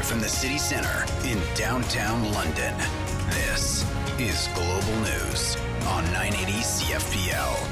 Live from the city center in downtown London, this is Global News on 980 CFPL.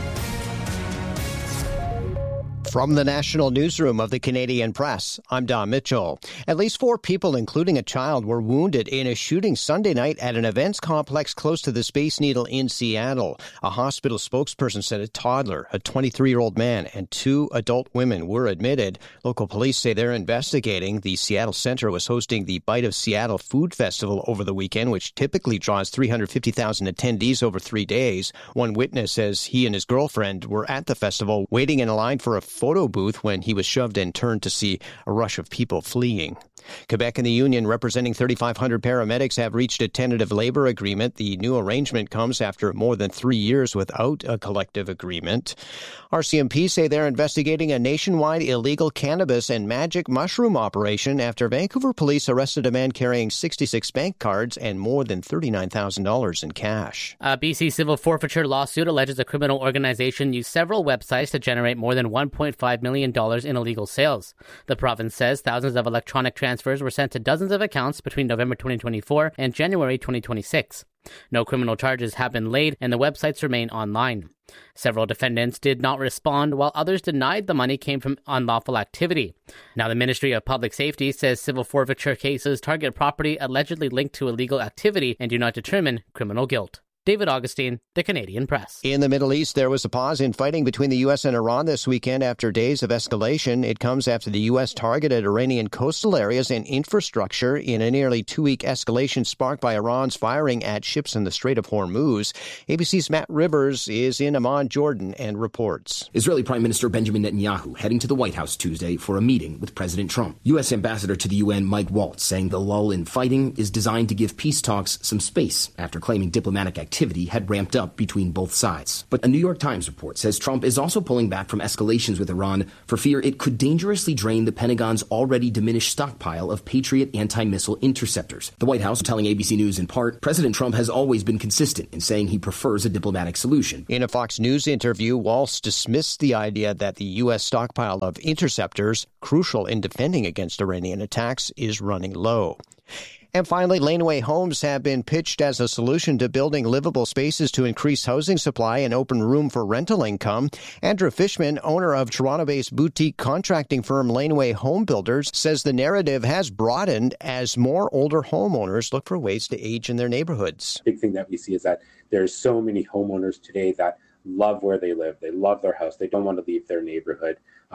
From the National Newsroom of the Canadian Press, I'm Don Mitchell. At least 4 people, including a child, were wounded in a shooting Sunday night at an events complex close to the Space Needle in Seattle. A hospital spokesperson said a toddler, a 23-year-old man, and 2 adult women were admitted. Local police say they're investigating. The Seattle Center was hosting the Bite of Seattle Food Festival over the weekend, which typically draws 350,000 attendees over 3 days. One witness says he and his girlfriend were at the festival waiting in a line for a photo booth when he was shoved and turned to see a rush of people fleeing. Quebec and the union representing 3,500 paramedics have reached a tentative labor agreement. The new arrangement comes after more than 3 years without a collective agreement. RCMP say they're investigating a nationwide illegal cannabis and magic mushroom operation after Vancouver police arrested a man carrying 66 bank cards and more than $39,000 in cash. A BC civil forfeiture lawsuit alleges a criminal organization used several websites to generate more than $1.5 million in illegal sales. The province says thousands of electronic transfers were sent to dozens of accounts between November 2024 and January 2026. No criminal charges have been laid, and the websites remain online. Several defendants did not respond, while others denied the money came from unlawful activity. Now, the Ministry of Public Safety says civil forfeiture cases target property allegedly linked to illegal activity and do not determine criminal guilt. David Augustine, The Canadian Press. In the Middle East, there was a pause in fighting between the U.S. and Iran this weekend after days of escalation. It comes after the U.S. targeted Iranian coastal areas and infrastructure in a nearly 2-week escalation sparked by Iran's firing at ships in the Strait of Hormuz. ABC's Matt Rivers is in Amman, Jordan, and reports. Israeli Prime Minister Benjamin Netanyahu heading to the White House Tuesday for a meeting with President Trump. U.S. Ambassador to the UN Mike Waltz saying the lull in fighting is designed to give peace talks some space after claiming diplomatic activity had ramped up between both sides. But a New York Times report says Trump is also pulling back from escalations with Iran for fear it could dangerously drain the Pentagon's already diminished stockpile of Patriot anti-missile interceptors. The White House telling ABC News in part, President Trump has always been consistent in saying he prefers a diplomatic solution. In a Fox News interview, Waltz dismissed the idea that the U.S. stockpile of interceptors, crucial in defending against Iranian attacks, is running low. And finally, Laneway Homes have been pitched as a solution to building livable spaces to increase housing supply and open room for rental income. Andrew Fishman, owner of Toronto-based boutique contracting firm Laneway Home Builders, says the narrative has broadened as more older homeowners look for ways to age in their neighborhoods. Big thing that we see is that there's so many homeowners today that love where they live. They love their house. They don't want to leave their neighborhood.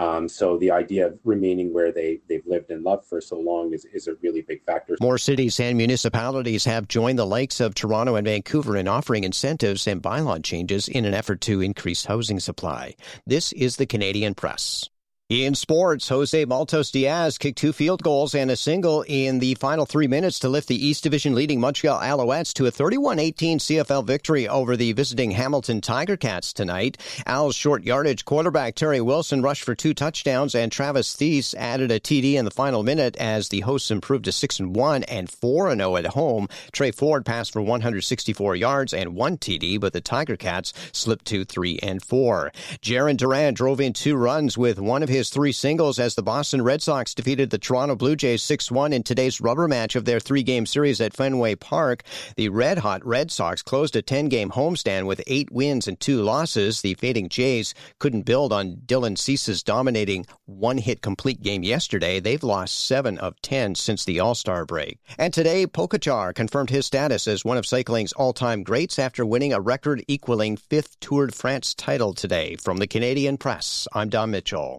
So the idea of remaining where they've lived and loved for so long is a really big factor. More cities and municipalities have joined the likes of Toronto and Vancouver in offering incentives and bylaw changes in an effort to increase housing supply. This is the Canadian Press. In sports, Jose Maltos Diaz kicked 2 field goals and a single in the final 3 minutes to lift the East Division leading Montreal Alouettes to a 31-18 CFL victory over the visiting Hamilton Tiger Cats tonight. Al's short yardage quarterback Terry Wilson rushed for 2 touchdowns, and Travis Thies added a TD in the final minute as the hosts improved to 6-1 and 4-0 at home. Trey Ford passed for 164 yards and 1 TD, but the Tiger Cats slipped to 3-4. Jarren Duran drove in 2 runs with one of his 3 singles as the Boston Red Sox defeated the Toronto Blue Jays 6-1 in today's rubber match of their 3-game series at Fenway Park. The red-hot Red Sox closed a 10-game homestand with 8 wins and 2 losses. The fading Jays couldn't build on Dylan Cease's dominating one-hit complete game yesterday. They've lost 7 of 10 since the All-Star break. And today, Pogačar confirmed his status as one of cycling's all-time greats after winning a record-equaling 5th Tour de France title today. From the Canadian Press, I'm Don Mitchell.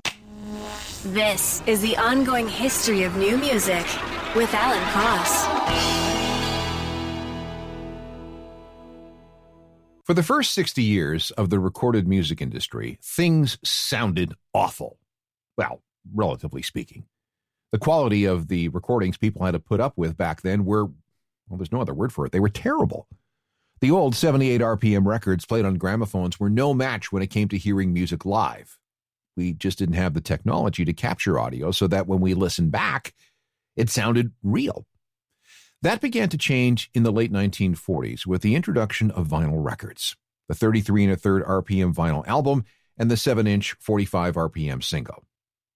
This is the ongoing history of new music with Alan Cross. For the first 60 years of the recorded music industry, things sounded awful. Well, relatively speaking. The quality of the recordings people had to put up with back then were, well, there's no other word for it. They were terrible. The old 78 RPM records played on gramophones were no match when it came to hearing music live. We just didn't have the technology to capture audio so that when we listened back, it sounded real. That began to change in the late 1940s with the introduction of vinyl records, the 33 1/3 RPM vinyl album and the 7-inch 45 RPM single.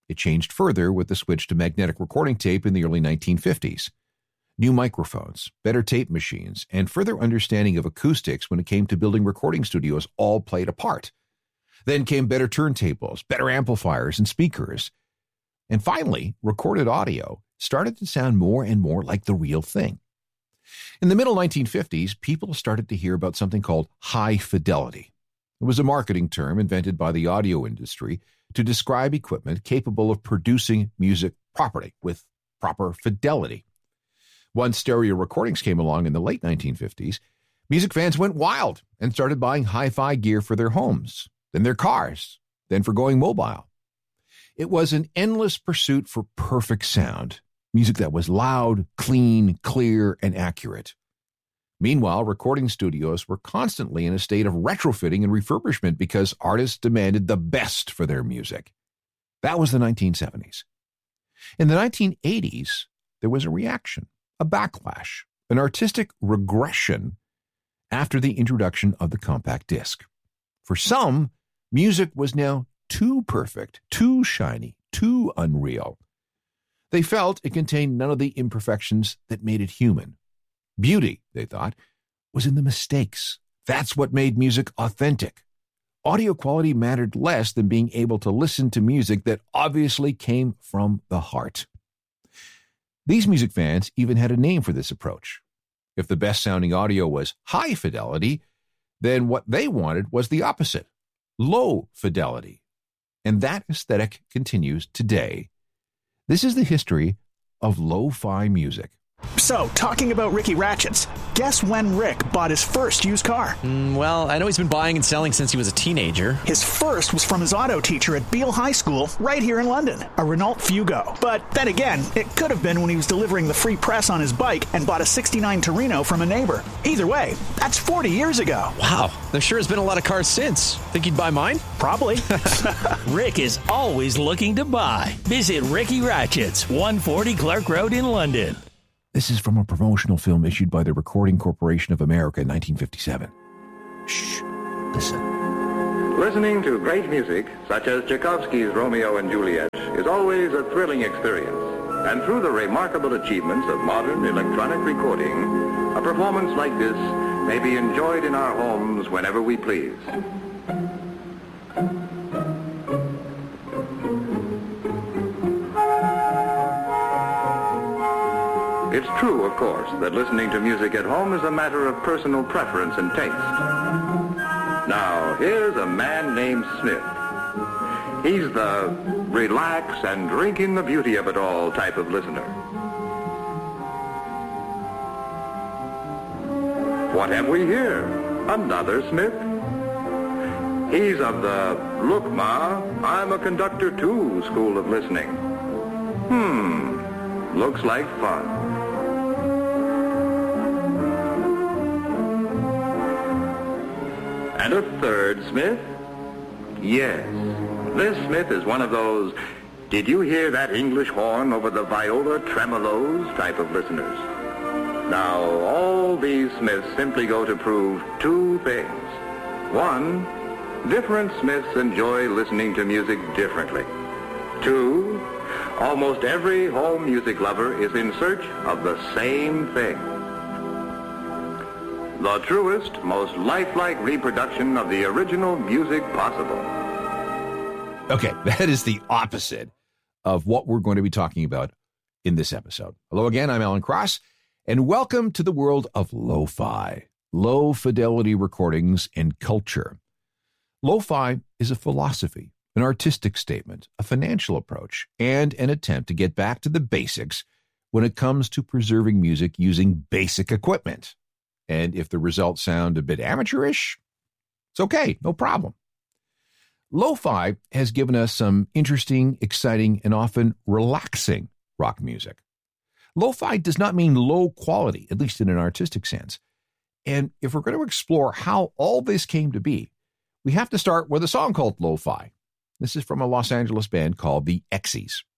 It changed further with the switch to magnetic recording tape in the early 1950s. New microphones, better tape machines, and further understanding of acoustics when it came to building recording studios all played a part. Then came better turntables, better amplifiers and speakers. And finally, recorded audio started to sound more and more like the real thing. In the middle 1950s, people started to hear about something called high fidelity. It was a marketing term invented by the audio industry to describe equipment capable of producing music properly, with proper fidelity. Once stereo recordings came along in the late 1950s, music fans went wild and started buying hi-fi gear for their homes, then their cars, then for going mobile. It was an endless pursuit for perfect sound, music that was loud, clean, clear, and accurate. Meanwhile, recording studios were constantly in a state of retrofitting and refurbishment because artists demanded the best for their music. That was the 1970s. In the 1980s, there was a reaction, a backlash, an artistic regression after the introduction of the compact disc. For some, music was now too perfect, too shiny, too unreal. They felt it contained none of the imperfections that made it human. Beauty, they thought, was in the mistakes. That's what made music authentic. Audio quality mattered less than being able to listen to music that obviously came from the heart. These music fans even had a name for this approach. If the best-sounding audio was high fidelity, then what they wanted was the opposite, low fidelity. And that aesthetic continues today. This is the history of lo-fi music. So, talking about Ricky Ratchets, guess when Rick bought his first used car? Well, I know he's been buying and selling since he was a teenager. His first was from his auto teacher at Beale High School, right here in London, a Renault Fugo. But then again, it could have been when he was delivering the free press on his bike and bought a '69 Torino from a neighbor. Either way, that's 40 years ago. Wow, there sure has been a lot of cars since. Think he'd buy mine? Probably. Rick is always looking to buy. Visit Ricky Ratchets, 140 Clark Road in London. This is from a promotional film issued by the Recording Corporation of America in 1957. Shh, listen. Listening to great music, such as Tchaikovsky's Romeo and Juliet, is always a thrilling experience. And through the remarkable achievements of modern electronic recording, a performance like this may be enjoyed in our homes whenever we please. It's true, of course, that listening to music at home is a matter of personal preference and taste. Now, here's a man named Smith. He's the relax and drink in the beauty of it all type of listener. What have we here? Another Smith? He's of the, look, Ma, I'm a conductor too, school of listening. Looks like fun. And a third Smith? Yes, this Smith is one of those, did you hear that English horn over the viola tremolos type of listeners. Now, all these Smiths simply go to prove two things. One, different Smiths enjoy listening to music differently. Two, almost every home music lover is in search of the same thing. The truest, most lifelike reproduction of the original music possible. Okay, that is the opposite of what we're going to be talking about in this episode. Hello again, I'm Alan Cross, and welcome to the world of lo-fi, low-fidelity recordings and culture. Lo-fi is a philosophy, an artistic statement, a financial approach, and an attempt to get back to the basics when it comes to preserving music using basic equipment. And if the results sound a bit amateurish, it's okay, no problem. Lo-fi has given us some interesting, exciting, and often relaxing rock music. Lo-fi does not mean low quality, at least in an artistic sense. And if we're going to explore how all this came to be, we have to start with a song called Lo-fi. This is from a Los Angeles band called the Exies.